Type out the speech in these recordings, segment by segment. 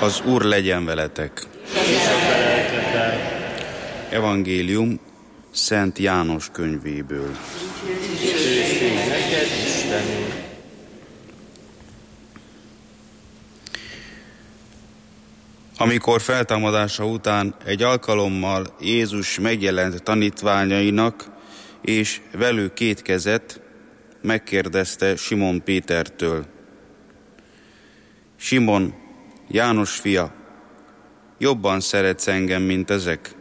Az Úr legyen veletek. Evangélium Szent János könyvéből. Neked, Istenünk. Amikor feltámadása után egy alkalommal Jézus megjelent tanítványainak, és velük kétkezett, megkérdezte Simon Pétertől: Simon, János fia, jobban szeretsz engem, mint ezek?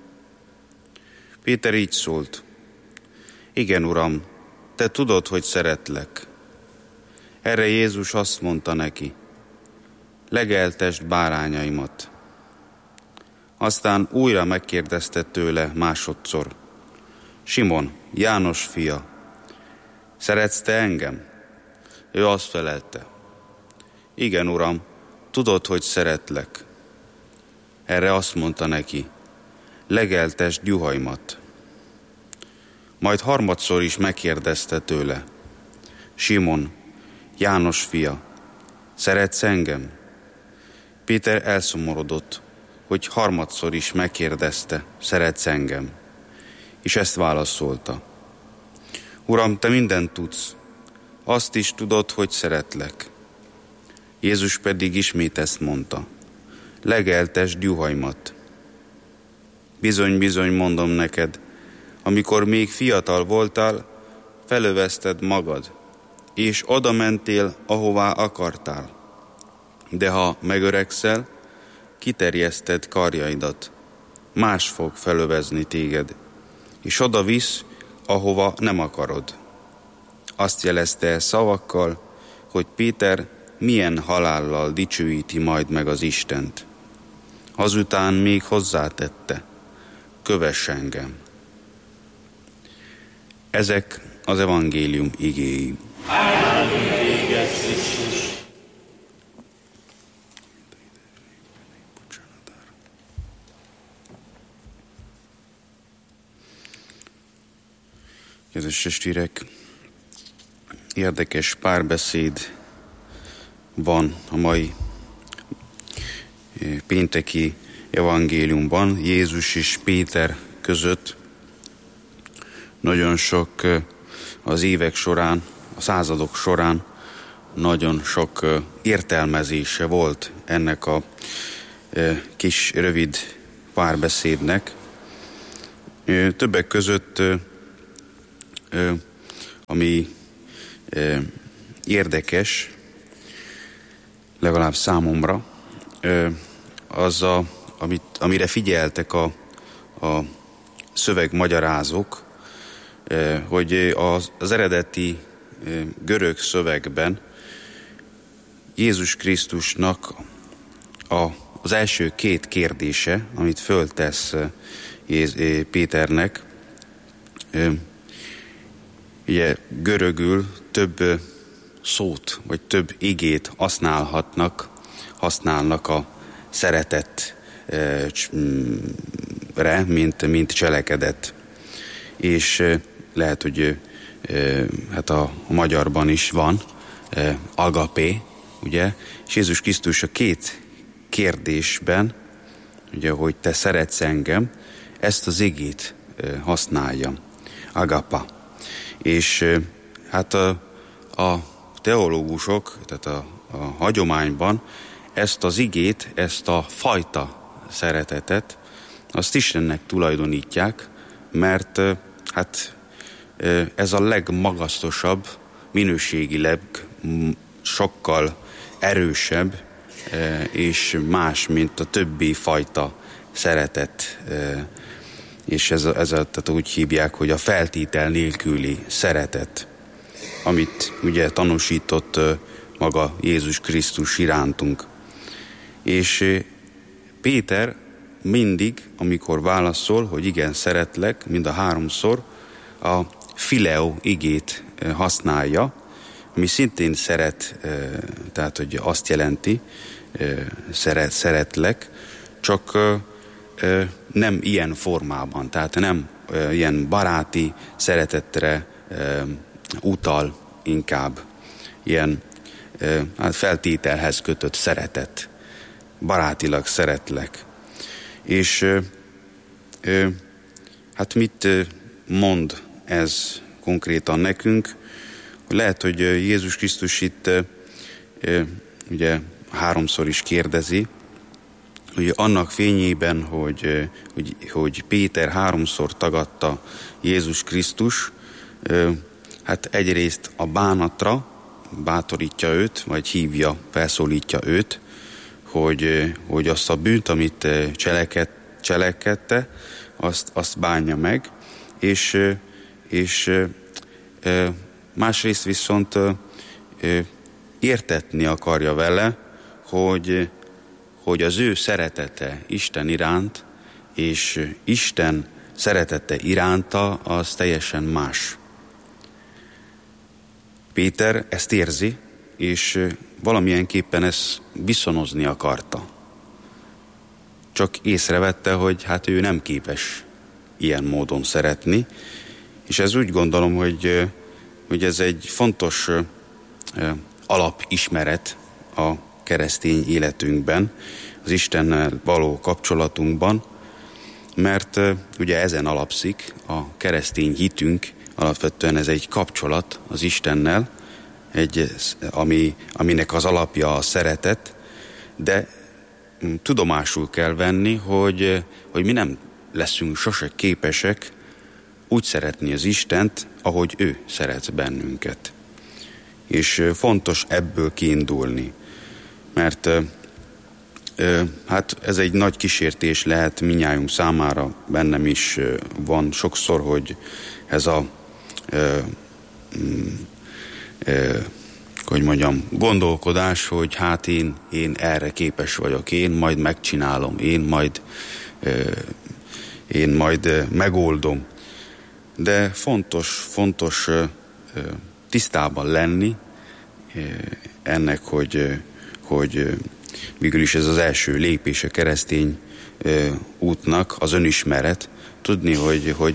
Péter így szólt: Igen, Uram, te tudod, hogy szeretlek. Erre Jézus azt mondta neki: Legeltesd bárányaimat. Aztán újra megkérdezte tőle másodszor: Simon, János fia, szeretsz te engem? Ő azt felelte: Igen, Uram, tudod, hogy szeretlek. Erre azt mondta neki: Legeltesd juhaimat. Majd harmadszor is megkérdezte tőle: Simon, János fia, szeretsz engem? Péter elszomorodott, hogy harmadszor is megkérdezte: Szeretsz engem? És ezt válaszolta: Uram, te mindent tudsz, azt is tudod, hogy szeretlek. Jézus pedig ismét ezt mondta: Legeltesd juhaimat. Bizony, bizony, mondom neked, amikor még fiatal voltál, felövezted magad, és oda mentél, ahová akartál. De ha megöregszel, kiterjeszted karjaidat, más fog felövezni téged, és oda visz, ahova nem akarod. Azt jelezte szavakkal, hogy Péter milyen halállal dicsőíti majd meg az Istent. Azután még hozzátette: Kövess engem. Ezek az evangélium igéi. Áldunk téged, Krisztus. Kedves testvérek, érdekes párbeszéd van a mai pénteki evangéliumban Jézus és Péter között. Nagyon sok az évek során, a századok során nagyon sok értelmezése volt ennek a kis rövid párbeszédnek. Többek között ami érdekes, legalább számomra, az amire figyeltek a szövegmagyarázók, hogy az eredeti görög szövegben Jézus Krisztusnak az első két kérdése, amit föltesz Péternek, ugye görögül több szót, vagy több igét használnak a szeretetre, mint cselekedet. És lehet, hogy hát a magyarban is van agapé, ugye? És Jézus Krisztus a két kérdésben, ugye, hogy te szeretsz engem, ezt az igét használja, agapa. És hát a teológusok, tehát a hagyományban ezt az igét, ezt a fajta szeretetet, azt Istennek tulajdonítják, mert hát ez a legmagasztosabb, minőségileg sokkal erősebb és más, mint a többi fajta szeretet. És ez tehát úgy hívják, hogy a feltétel nélküli szeretet, amit ugye tanúsított maga Jézus Krisztus irántunk. És Péter mindig, amikor válaszol, hogy igen, szeretlek, mind a háromszor, a fileo igét használja, ami szintén tehát hogy azt jelenti, szeretlek, csak nem ilyen formában, tehát nem ilyen baráti szeretetre utal, inkább ilyen feltételhez kötött szeretet. barátilag szeretlek. És hát mit mond ez konkrétan nekünk? Lehet, hogy Jézus Krisztus itt ugye 3-szor is kérdezi, hogy annak fényében, hogy Péter 3-szor tagadta Jézus Krisztus, hát egyrészt a bánatra bátorítja őt, vagy hívja, felszólítja őt, hogy azt a bűnt, amit cselekedte, azt bánja meg, és másrészt viszont értetni akarja vele, hogy az ő szeretete Isten iránt, és Isten szeretete iránta az teljesen más. Péter ezt érzi, és valamilyenképpen ezt viszonozni akarta. Csak észrevette, hogy hát ő nem képes ilyen módon szeretni, és ez úgy gondolom, hogy ez egy fontos alapismeret a keresztény életünkben, az Istennel való kapcsolatunkban, mert ugye ezen alapszik a keresztény hitünk, alapvetően ez egy kapcsolat az Istennel, aminek az alapja a szeretet, de tudomásul kell venni, hogy mi nem leszünk sose képesek úgy szeretni az Istent, ahogy ő szeret bennünket. És fontos ebből kiindulni, mert hát ez egy nagy kísértés lehet mindnyájunk számára, bennem is van sokszor, hogy ez a gondolkodás, hogy hát én erre képes vagyok, én majd megcsinálom, én majd megoldom. De fontos tisztában lenni ennek, hogy végül is ez az első lépés a keresztény útnak, az önismeret, tudni, hogy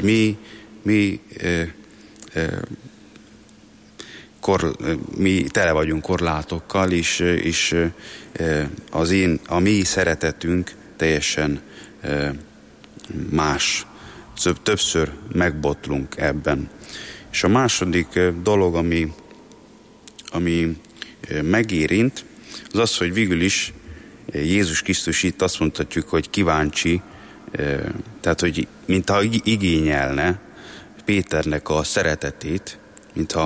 mi tele vagyunk korlátokkal, és a mi szeretetünk teljesen más. Többször megbotlunk ebben. És a második dolog, ami megérint, az az, hogy végül is Jézus Krisztus itt azt mondhatjuk, hogy kíváncsi, tehát hogy mintha igényelne Péternek a szeretetét, mintha